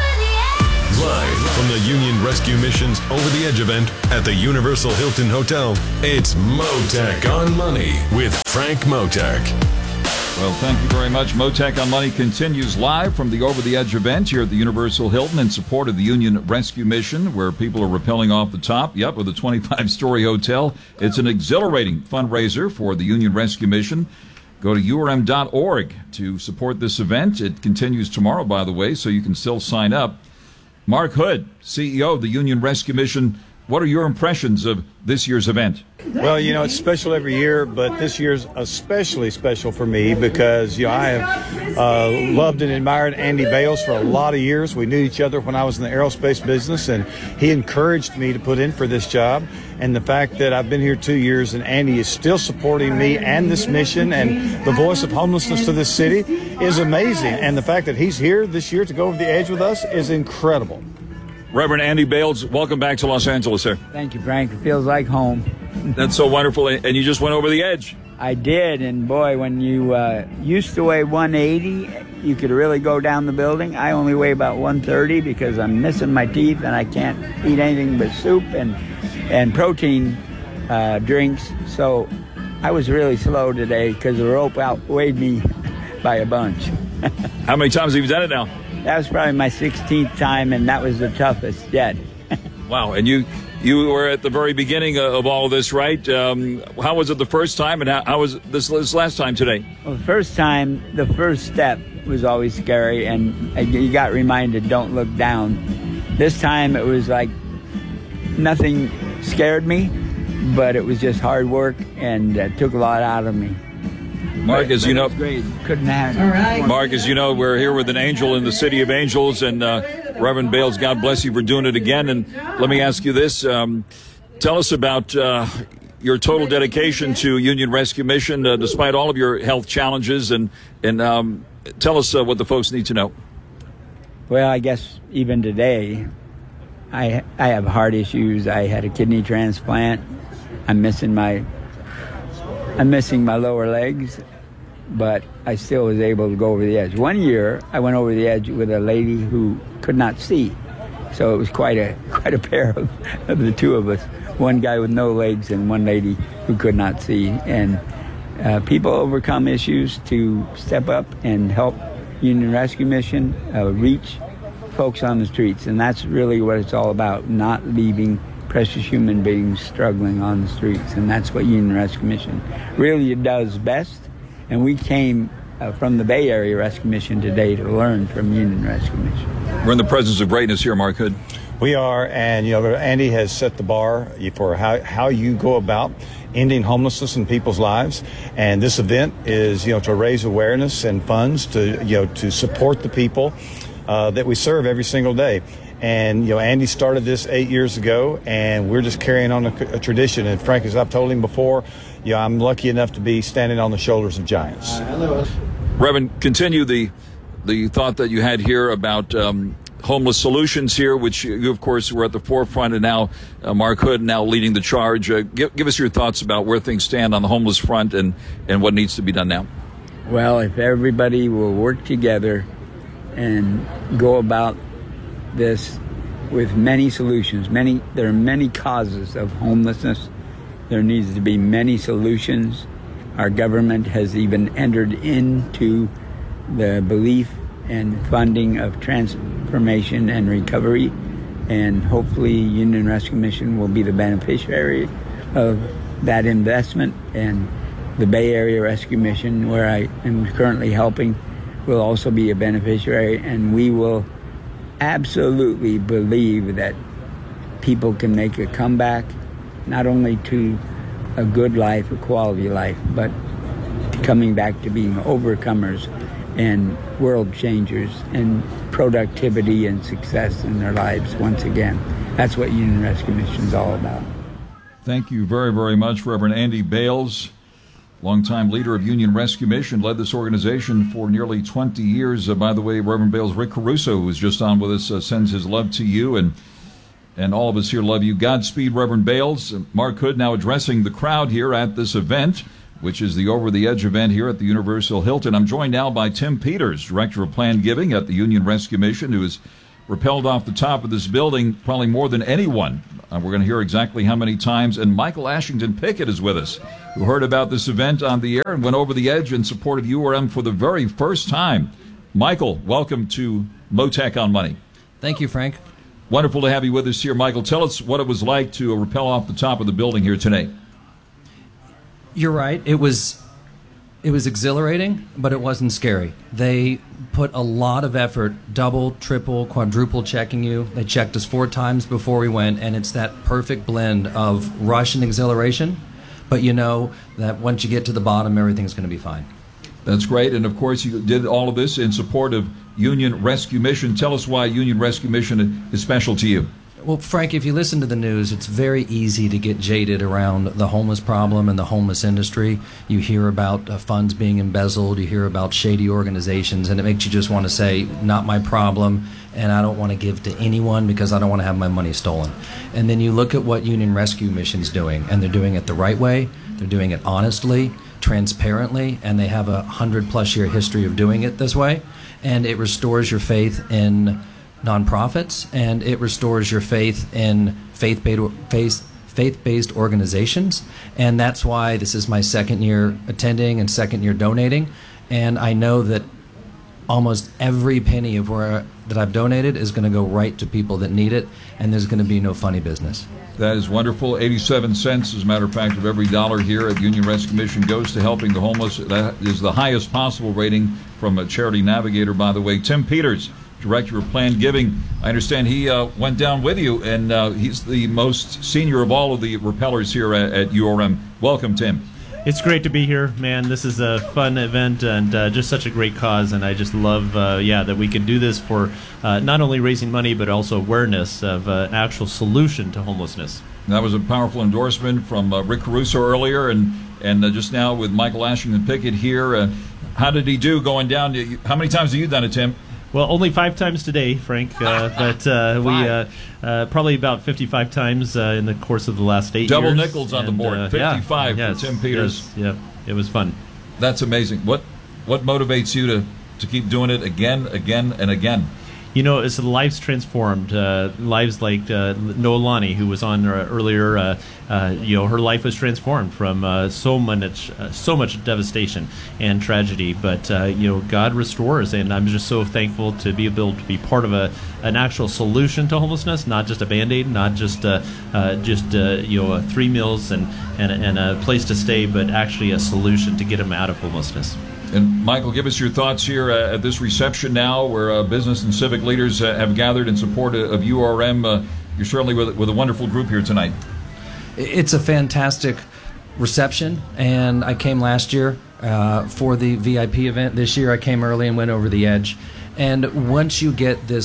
Live from the Union Rescue Mission's Over the Edge event at the Universal Hilton Hotel, it's Motec on Money with Frank Motec. Well, thank you very much. Motec on Money continues live from the Over the Edge event here at the Universal Hilton in support of the Union Rescue Mission, where people are rappelling off the top, yep, with a twenty-five story hotel. It's an exhilarating fundraiser for the Union Rescue Mission. Go to U R M dot org to support this event. It continues tomorrow, by the way, so you can still sign up. Mark Hood, C E O of the Union Rescue Mission, what are your impressions of this year's event? Well, you know, it's special every year, but this year's especially special for me because, you know, I have uh, loved and admired Andy Bales for a lot of years. We knew each other when I was in the aerospace business, and he encouraged me to put in for this job. And the fact that I've been here two years and Andy is still supporting me and this mission and the voice of homelessness to this city is amazing. And the fact that he's here this year to go over the edge with us is incredible. Reverend Andy Bales, welcome back to Los Angeles, sir. Thank you, Frank. It feels like home. That's so wonderful. And you just went over the edge. I did. And, boy, when you uh, used to weigh one eighty, you could really go down the building. I only weigh about one thirty because I'm missing my teeth and I can't eat anything but soup and, and protein uh, drinks. So I was really slow today because the rope outweighed me by a bunch. How many times have you done it now? That was probably my sixteenth time, and that was the toughest yet. Wow, and you you were at the very beginning of all of this, right? Um, how was it the first time, and how, how was this, this last time today? Well, the first time, the first step was always scary, and you got reminded, don't look down. This time, it was like nothing scared me, but it was just hard work, and uh, took a lot out of me. Mark, as you know, couldn't have. All right. Mark, as you know, we're here with an angel in the city of angels, and uh, Reverend Bales, God bless you for doing it again. And let me ask you this: um, tell us about uh, your total dedication to Union Rescue Mission, uh, despite all of your health challenges, and and um, tell us uh, what the folks need to know. Well, I guess even today, I I have heart issues. I had a kidney transplant. I'm missing my. I'm missing my lower legs, but I still was able to go over the edge. One year, I went over the edge with a lady who could not see, so it was quite a quite a pair of, of the two of us. One guy with no legs and one lady who could not see. And uh, people overcome issues to step up and help Union Rescue Mission uh, reach folks on the streets, and that's really what it's all about, not leaving precious human beings struggling on the streets, and that's what Union Rescue Mission really does best. And we came uh, from the Bay Area Rescue Mission today to learn from Union Rescue Mission. We're in the presence of greatness here, Mark Hood. We are, and you know, Andy has set the bar for how how you go about ending homelessness in people's lives. And this event is, you know, to raise awareness and funds to, you know, to support the people uh, that we serve every single day. And, you know, Andy started this eight years ago, and we're just carrying on a, a tradition. And Frank, as I've told him before, you know, I'm lucky enough to be standing on the shoulders of giants. Uh, hello. Reverend, continue the the thought that you had here about um, homeless solutions here, which you, of course, were at the forefront, and now uh, Mark Hood now leading the charge. Uh, give, give us your thoughts about where things stand on the homeless front and, and what needs to be done now. Well, if everybody will work together and go about this with many solutions. Many there are many causes of homelessness. There needs to be many solutions. Our government has even entered into the belief and funding of transformation and recovery, and hopefully Union Rescue Mission will be the beneficiary of that investment, and the Bay Area Rescue Mission, where I am currently helping, will also be a beneficiary, and we will absolutely believe that people can make a comeback, not only to a good life, a quality life, but coming back to being overcomers and world changers and productivity and success in their lives once again. That's what Union Rescue Mission is all about. Thank you very, very much, Reverend Andy Bales. Longtime leader of Union Rescue Mission, led this organization for nearly twenty years. Uh, by the way, Reverend Bales, Rick Caruso, who was just on with us, uh, sends his love to you. And And all of us here love you. Godspeed, Reverend Bales. Mark Hood now addressing the crowd here at this event, which is the Over the Edge event here at the Universal Hilton. I'm joined now by Tim Peters, Director of Planned Giving at the Union Rescue Mission, who is rappelled off the top of this building probably more than anyone. Uh, we're going to hear exactly how many times. And Michael Ashington Pickett is with us, who heard about this event on the air and went over the edge and supported U R M for the very first time. Michael, welcome to Motec on Money. Thank you, Frank. Wonderful to have you with us here. Michael, tell us what it was like to rappel off the top of the building here today. You're right. It was it was exhilarating, but it wasn't scary. They put a lot of effort, double, triple, quadruple checking you. They checked us four times before we went, and it's that perfect blend of rush and exhilaration, but you know that once you get to the bottom, everything's going to be fine. That's great. And, of course, you did all of this in support of Union Rescue Mission. Tell us why Union Rescue Mission is special to you. Well, Frank, if you listen to the news, it's very easy to get jaded around the homeless problem and the homeless industry. You hear about uh, funds being embezzled. You hear about shady organizations, and it makes you just want to say, not my problem, and I don't want to give to anyone because I don't want to have my money stolen. And then you look at what Union Rescue Mission's doing, and they're doing it the right way. They're doing it honestly, transparently, and they have a hundred-plus year history of doing it this way. And it restores your faith in nonprofits, and it restores your faith in faith-based, faith-based organizations. And that's why this is my second year attending and second year donating. And I know that almost every penny of where that I've donated is going to go right to people that need it, and there's going to be no funny business. That is wonderful. eighty-seven cents, as a matter of fact, of every dollar here at Union Rescue Mission goes to helping the homeless. That is the highest possible rating from a Charity Navigator, by the way. Tim Peters, Director of Planned Giving. I understand he uh, went down with you, and uh, he's the most senior of all of the rappellers here at, at U R M. Welcome, Tim. It's great to be here, man. This is a fun event and uh, just such a great cause, and I just love, uh, yeah, that we can do this for uh, not only raising money but also awareness of uh, an actual solution to homelessness. That was a powerful endorsement from uh, Rick Caruso earlier, and and uh, just now with Michael Ashington Pickett here. Uh, how did he do going down? How many times have you done it, Tim? Well, only five times today, Frank, uh, but uh, we uh, uh, probably about fifty-five times uh, in the course of the last eight Double years. Double nickels on and, the board, uh, fifty-five yeah, for yes, Tim Peters. Yes, yeah, it was fun. That's amazing. What what motivates you to, to keep doing it again, again, and again? You know, it's lives transformed. Uh, lives like uh, Noelani, who was on uh, earlier. Uh, uh, you know, her life was transformed from uh, so much, uh, so much devastation and tragedy. But uh, you know, God restores, and I'm just so thankful to be able to be part of a an actual solution to homelessness, not just a Band-Aid, not just uh, uh, just uh, you know, uh, three meals and, and and a place to stay, but actually a solution to get them out of homelessness. And Michael, give us your thoughts here uh, at this reception now, where uh, business and civic leaders uh, have gathered in support of U R M. Uh, you're certainly with, with a wonderful group here tonight. It's a fantastic reception, and I came last year uh, for the V I P event. This year I came early and went over the edge. And once you get this,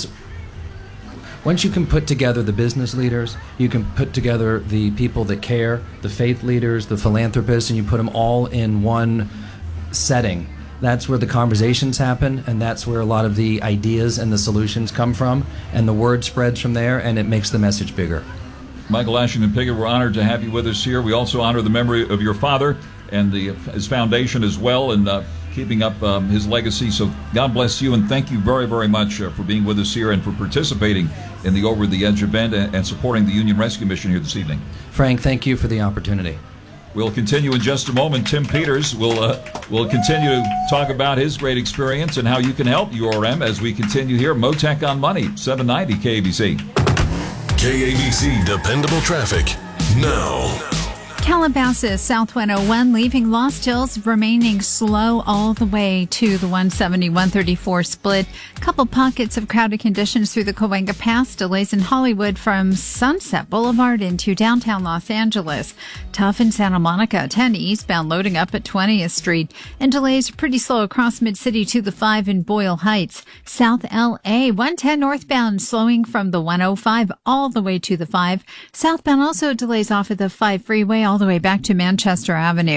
once you can put together the business leaders, you can put together the people that care, the faith leaders, the philanthropists, and you put them all in one setting. That's where the conversations happen, and that's where a lot of the ideas and the solutions come from, and the word spreads from there, and it makes the message bigger. Michael Ashington Pickett, we're honored to have you with us here. We also honor the memory of your father and the, his foundation as well, and uh, keeping up um, his legacy. So God bless you, and thank you very, very much uh, for being with us here and for participating in the Over the Edge event and, and supporting the Union Rescue Mission here this evening. Frank, thank you for the opportunity. We'll continue in just a moment. Tim Peters will uh, will continue to talk about his great experience and how you can help U R M as we continue here. Motec on Money, seven ninety K A B C. K A B C Dependable Traffic now. Calabasas, South one oh one, leaving Lost Hills, remaining slow all the way to the one seventy, one thirty-four split. Couple pockets of crowded conditions through the Cahuenga Pass. Delays in Hollywood from Sunset Boulevard into downtown Los Angeles. Tough in Santa Monica, ten eastbound loading up at twentieth Street. And delays pretty slow across Mid-City to the five in Boyle Heights. South L A, one ten northbound slowing from the one oh five all the way to the five. Southbound also delays off of the five freeway all the way back to Manchester Avenue.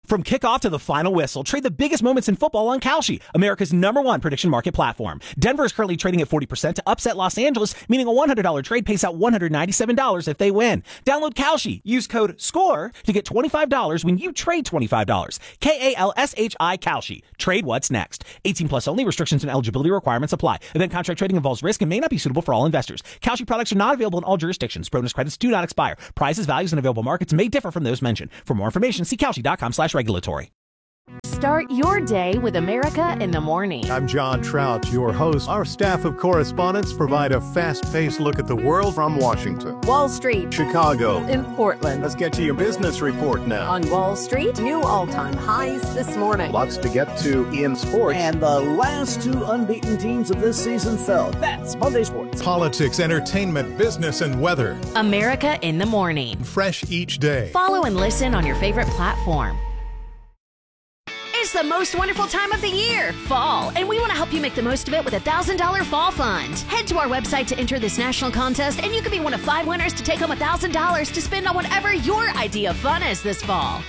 From kickoff to the final whistle, trade the biggest moments in football on Kalshi, America's number one prediction market platform. Denver is currently trading at forty percent to upset Los Angeles, meaning a one hundred dollars trade pays out one hundred ninety-seven dollars if they win. Download Kalshi. Use code SCORE to get twenty-five dollars when you trade twenty-five dollars. K A L S H I Kalshi. Trade what's next. eighteen plus only. Restrictions and eligibility requirements apply. Event contract trading involves risk and may not be suitable for all investors. Kalshi products are not available in all jurisdictions. Bonus credits do not expire. Prices, values, and available markets may differ from those mentioned. For more information, see Kalshi.com slash regulatory. Start your day with America in the Morning. I'm John Trout, your host. Our staff of correspondents provide a fast-paced look at the world from Washington, Wall Street, Chicago, in Portland. Let's get to your business report now. On Wall Street, new all-time highs this morning. Lots to get to in sports. And the last two unbeaten teams of this season fell. That's Monday Sports. Politics, entertainment, business, and weather. America in the Morning. Fresh each day. Follow and listen on your favorite platform. It's the most wonderful time of the year, fall, and we want to help you make the most of it with a one thousand dollars fall fund. Head to our website to enter this national contest, and you could be one of five winners to take home one thousand dollars to spend on whatever your idea of fun is this fall.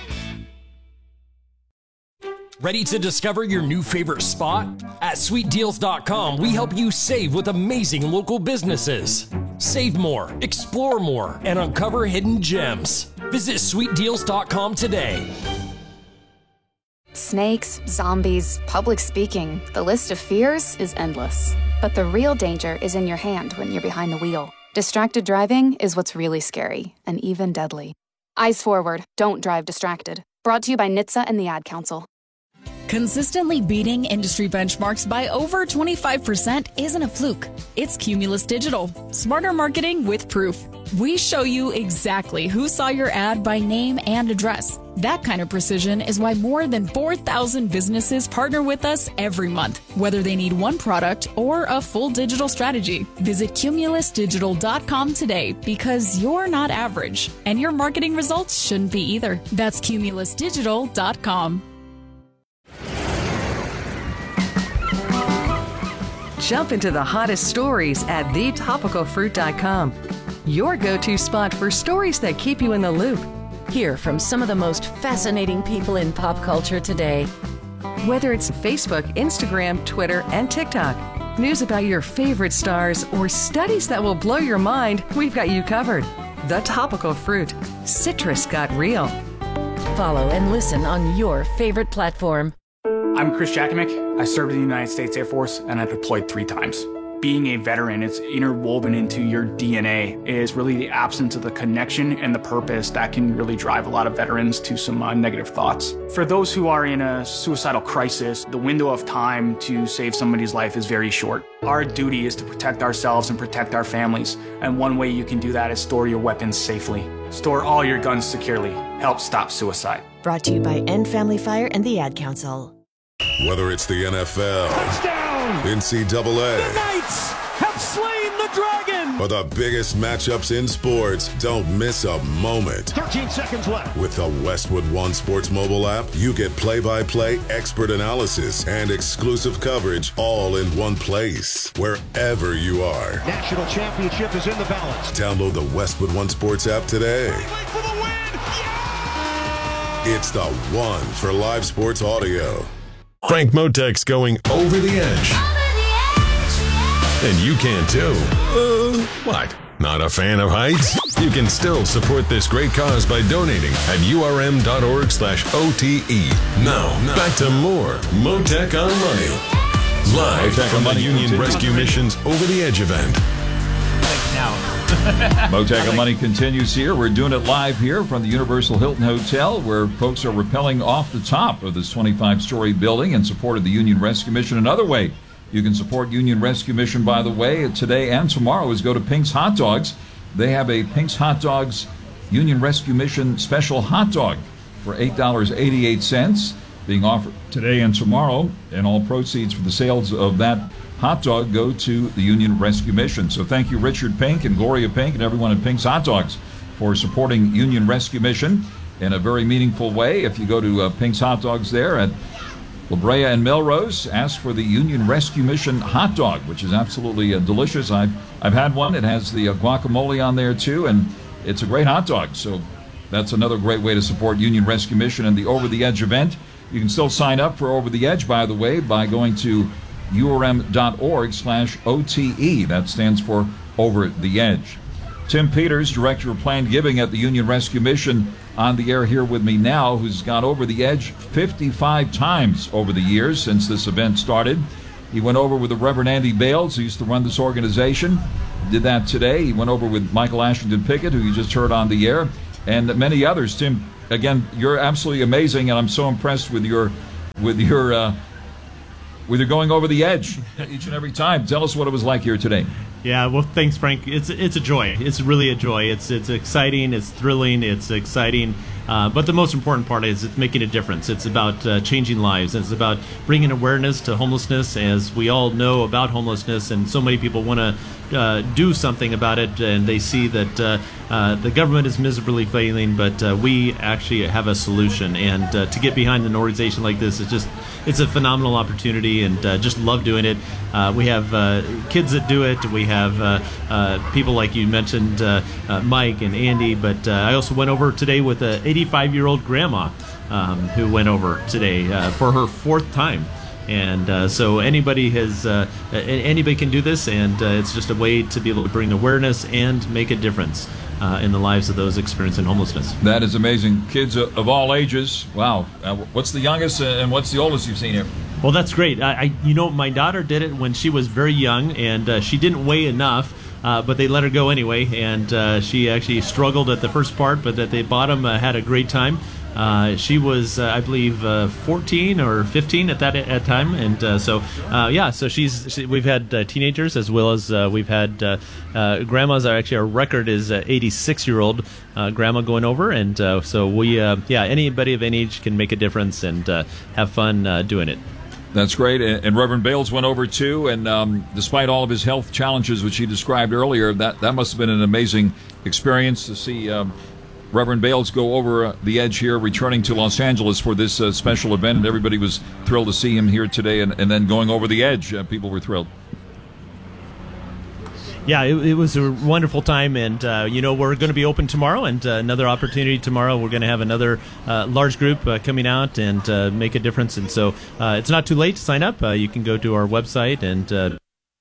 Ready to discover your new favorite spot? At sweet deals dot com, we help you save with amazing local businesses. Save more, explore more, and uncover hidden gems. Visit sweet deals dot com today. Snakes, zombies, public speaking, the list of fears is endless. But the real danger is in your hand when you're behind the wheel. Distracted driving is what's really scary and even deadly. Eyes forward, don't drive distracted. Brought to you by N H T S A and the Ad Council. Consistently beating industry benchmarks by over twenty-five percent isn't a fluke. It's Cumulus Digital. Smarter marketing with proof. We show you exactly who saw your ad by name and address. That kind of precision is why more than four thousand businesses partner with us every month, whether they need one product or a full digital strategy. Visit cumulus digital dot com today because you're not average, and your marketing results shouldn't be either. That's cumulus digital dot com. Jump into the hottest stories at the topical fruit dot com. Your go-to spot for stories that keep you in the loop. Hear from some of the most fascinating people in pop culture today. Whether it's Facebook, Instagram, Twitter, and TikTok, news about your favorite stars, or studies that will blow your mind, we've got you covered. The Topical Fruit. Citrus got real. Follow and listen on your favorite platform. I'm Chris Jakimick. I served in the United States Air Force and I deployed three times. Being a veteran, it's interwoven into your D N A, is really the absence of the connection and the purpose that can really drive a lot of veterans to some uh, negative thoughts. For those who are in a suicidal crisis, the window of time to save somebody's life is very short. Our duty is to protect ourselves and protect our families, and one way you can do that is store your weapons safely. Store all your guns securely. Help stop suicide. Brought to you by End Family Fire and the Ad Council. Whether it's the N F L, touchdown, N C double A, the Knights have slain the dragon, or the biggest matchups in sports, don't miss a moment. thirteen seconds left. With the Westwood One Sports mobile app, you get play-by-play expert analysis and exclusive coverage all in one place, wherever you are. National championship is in the balance. Download the Westwood One Sports app today. For the win. Yeah! It's the one for live sports audio. Frank Motek's going over the edge. Over the edge, yeah. And you can too. Uh, what? Not a fan of heights? You can still support this great cause by donating at urm.org slash OTE. Now, no. back to more Motek on Money. Live Motek from the Money Union continues. Rescue Mission's Over the Edge event. Motek on Money continues here. We're doing it live here from the Universal Hilton Hotel, where folks are rappelling off the top of this twenty-five story building in support of the Union Rescue Mission. Another way you can support Union Rescue Mission, by the way, today and tomorrow, is go to Pink's Hot Dogs. They have a Pink's Hot Dogs Union Rescue Mission special hot dog for eight dollars and eighty-eight cents being offered today and tomorrow, and all proceeds for the sales of that hot dog go to the Union Rescue Mission. So thank you, Richard Pink and Gloria Pink and everyone at Pink's Hot Dogs for supporting Union Rescue Mission in a very meaningful way. If you go to uh, Pink's Hot Dogs there at La Brea and Melrose, ask for the Union Rescue Mission hot dog, which is absolutely uh, delicious. I've, I've had one. It has the uh, guacamole on there too, and it's a great hot dog. So that's another great way to support Union Rescue Mission and the Over the Edge event. You can still sign up for Over the Edge, by the way, by going to urm.org slash OTE. That stands for Over the Edge. Tim Peters, Director of Planned Giving at the Union Rescue Mission, on the air here with me now, who's gone over the edge fifty-five times over the years since this event started. He went over with the Reverend Andy Bales, who used to run this organization. Did that today. He went over with Michael Ashington Pickett, who you just heard on the air, and many others. Tim, again, you're absolutely amazing, and I'm so impressed with your with your uh, with your going over the edge each and every time. Tell us what it was like here today. Yeah, well, thanks, Frank. It's it's a joy. It's really a joy. It's it's exciting. It's thrilling. It's exciting. Uh, but the most important part is it's making a difference. It's about uh, changing lives. It's about bringing awareness to homelessness, as we all know about homelessness, and so many people want to uh, do something about it, and they see that uh, uh, the government is miserably failing, but uh, we actually have a solution. And uh, to get behind an organization like this is just, it's a phenomenal opportunity, and uh, just love doing it. Uh, we have uh, kids that do it. We have uh, uh, people like you mentioned, uh, uh, Mike and Andy, but uh, I also went over today with an eighty-five-year-old grandma um, who went over today uh, for her fourth time. And uh, so anybody has, uh, anybody can do this, and uh, it's just a way to be able to bring awareness and make a difference uh, in the lives of those experiencing homelessness. That is amazing. Kids of all ages. Wow. Uh, what's the youngest and what's the oldest you've seen here? Well, that's great. I, I you know, my daughter did it when she was very young, and uh, she didn't weigh enough. Uh, but they let her go anyway, and uh, she actually struggled at the first part, but at the bottom uh, had a great time. Uh, she was, uh, I believe, uh, fourteen or fifteen at that at time, and uh, so uh, yeah. So she's. She, we've had uh, teenagers as well as uh, we've had uh, uh, grandmas. Are actually, our record is uh, eighty-six-year-old uh, grandma going over, and uh, so we, uh, yeah, anybody of any age can make a difference and uh, have fun uh, doing it. That's great. And Reverend Bales went over too, and um, despite all of his health challenges, which he described earlier, that, that must have been an amazing experience to see um, Reverend Bales go over uh, the edge here, returning to Los Angeles for this uh, special event, and everybody was thrilled to see him here today, and, and then going over the edge. Uh, people were thrilled. Yeah, it, it was a wonderful time, and uh, you know, we're going to be open tomorrow, and uh, another opportunity tomorrow. We're going to have another uh, large group uh, coming out and uh, make a difference, and so uh, it's not too late to sign up. Uh, you can go to our website and uh,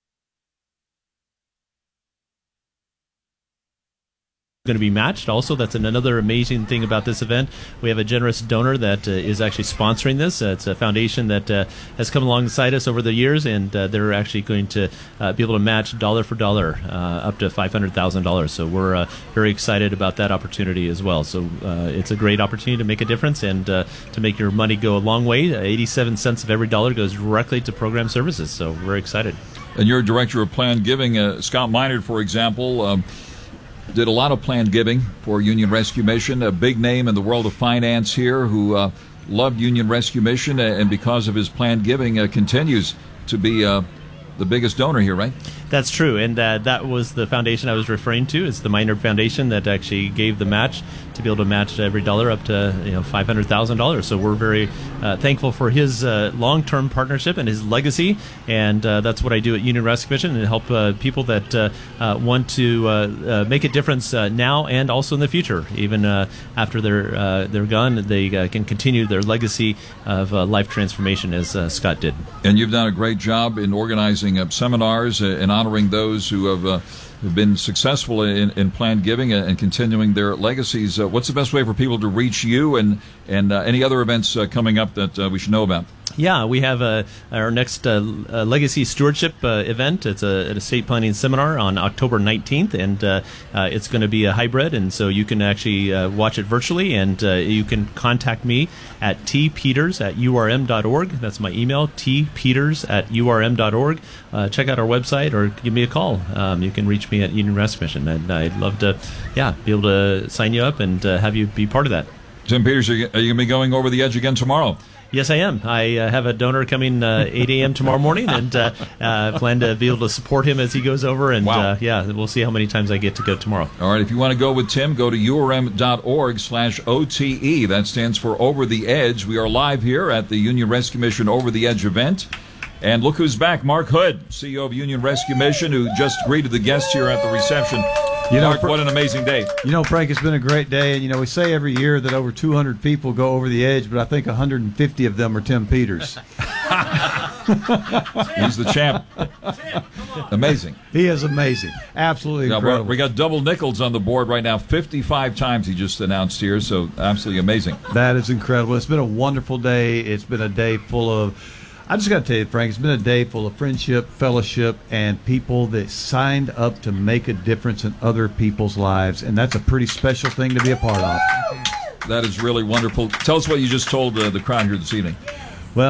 going to be matched. Also, that's another amazing thing about this event. We have a generous donor that uh, is actually sponsoring this. Uh, it's a foundation that uh, has come alongside us over the years, and uh, they're actually going to uh, be able to match dollar for dollar uh, up to five hundred thousand dollars. So we're uh, very excited about that opportunity as well. So uh, it's a great opportunity to make a difference and uh, to make your money go a long way. Uh, eighty-seven cents of every dollar goes directly to program services. So we're excited. And you're Director of Planned Giving. Uh, Scott Minard, for example, um, did a lot of planned giving for Union Rescue Mission, a big name in the world of finance here, who uh, loved Union Rescue Mission, and because of his planned giving, uh, continues to be uh, the biggest donor here, right? That's true, and uh, that was the foundation I was referring to. It's the Minard Foundation that actually gave the match to be able to match every dollar up to you know five hundred thousand dollars. So we're very uh, thankful for his uh, long-term partnership and his legacy, and uh, that's what I do at Union Rescue Mission, and help uh, people that uh, uh, want to uh, uh, make a difference uh, now and also in the future. Even uh, after they're uh, they're gone, they uh, can continue their legacy of uh, life transformation, as uh, Scott did. And you've done a great job in organizing uh, seminars uh, and honoring those who have, uh, have been successful in, in planned giving and continuing their legacies. Uh, what's the best way for people to reach you, and, and uh, any other events uh, coming up that uh, we should know about? Yeah, we have uh, our next uh, uh, Legacy Stewardship uh, event. It's a, an estate planning seminar on October nineteenth, and uh, uh, it's going to be a hybrid, and so you can actually uh, watch it virtually, and uh, you can contact me at t peters at u r m dot org. That's my email, t peters at u r m dot org. Uh, check out our website or give me a call. Um, you can reach me at Union Rescue Mission, and I'd love to yeah, be able to sign you up and uh, have you be part of that. Tim Peters, are you going to be going over the edge again tomorrow? Yes, I am. I uh, have a donor coming uh, eight a.m. tomorrow morning, and uh, uh, plan to be able to support him as he goes over. And wow. uh, yeah, we'll see how many times I get to go tomorrow. All right, if you want to go with Tim, go to u r m dot org slash O T E. That stands for Over the Edge. We are live here at the Union Rescue Mission Over the Edge event. And look who's back, Mark Hood, C E O of Union Rescue Mission, who just greeted the guests here at the reception. You know, Mark, what an amazing day. You know, Frank, it's been a great day. And, you know, we say every year that over two hundred people go over the edge, but I think one hundred fifty of them are Tim Peters. He's the champ. Amazing. He is amazing. Absolutely yeah, incredible. We got double nickels on the board right now. fifty-five times he just announced here, so absolutely amazing. That is incredible. It's been a wonderful day. It's been a day full of... I just got to tell you, Frank, it's been a day full of friendship, fellowship, and people that signed up to make a difference in other people's lives, and that's a pretty special thing to be a part of. That is really wonderful. Tell us what you just told uh, the crowd here this evening.